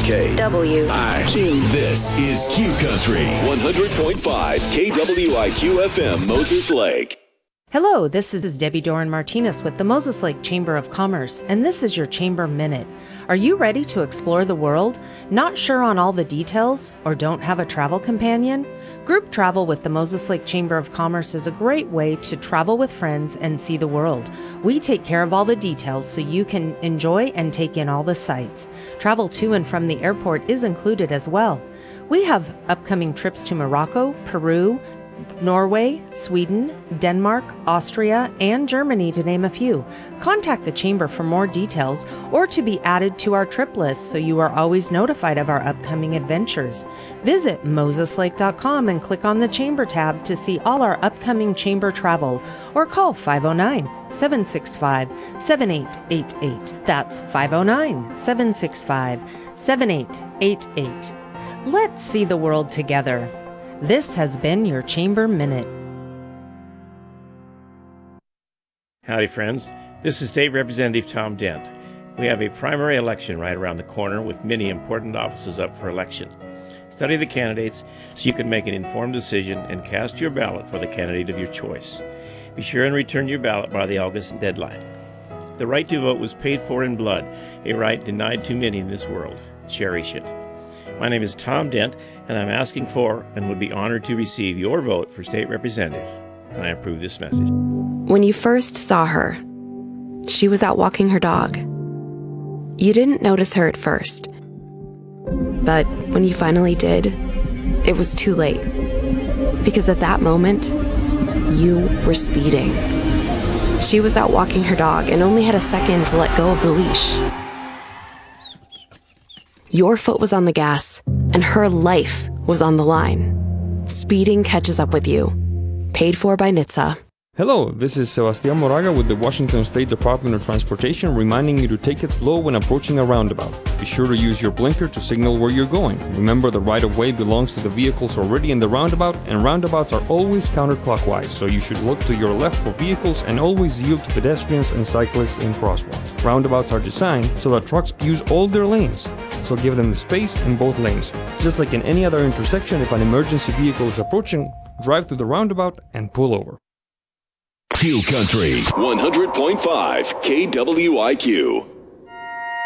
KWIQ. This is Q Country 100.5 KWIQ FM Moses Lake. Hello, this is Debbie Doran Martinez with the Moses Lake Chamber of Commerce, and this is your Chamber Minute. Are you ready to explore the world? Not sure on all the details, or don't have a travel companion? Group travel with the Moses Lake Chamber of Commerce is a great way to travel with friends and see the world. We take care of all the details so you can enjoy and take in all the sights. Travel to and from the airport is included as well. We have upcoming trips to Morocco, Peru, Norway, Sweden, Denmark, Austria, and Germany, to name a few. Contact the Chamber for more details or to be added to our trip list so you are always notified of our upcoming adventures. Visit moseslake.com and click on the Chamber tab to see all our upcoming Chamber travel, or call 509-765-7888. That's 509-765-7888. Let's see the world together. This has been your Chamber Minute. Howdy, friends. This is State Representative Tom Dent. We have a primary election right around the corner with many important offices up for election. Study the candidates so you can make an informed decision and cast your ballot for the candidate of your choice. Be sure and return your ballot by the August deadline. The right to vote was paid for in blood, a right denied to many in this world. Cherish it. My name is Tom Dent, and I'm asking for and would be honored to receive your vote for state representative. And I approve this message. When you first saw her, she was out walking her dog. You didn't notice her at first. But when you finally did, it was too late. Because at that moment, you were speeding. She was out walking her dog and only had a second to let go of the leash. Your foot was on the gas, and her life was on the line. Speeding catches up with you. Paid for by NHTSA. Hello, this is Sebastián Moraga with the Washington State Department of Transportation, reminding you to take it slow when approaching a roundabout. Be sure to use your blinker to signal where you're going. Remember, the right-of-way belongs to the vehicles already in the roundabout, and roundabouts are always counterclockwise, so you should look to your left for vehicles and always yield to pedestrians and cyclists in crosswalks. Roundabouts are designed so that trucks use all their lanes, so give them space in both lanes. Just like in any other intersection, if an emergency vehicle is approaching, drive through the roundabout and pull over. Q Country 100.5 KWIQ.